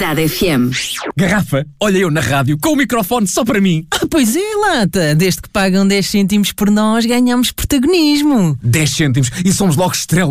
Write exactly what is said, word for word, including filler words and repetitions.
Cidade F M. Garrafa, olha eu na rádio com o microfone só para mim. Ah, pois é, Lata. Desde que pagam dez cêntimos por nós, ganhamos protagonismo. dez cêntimos e somos logo estrelas.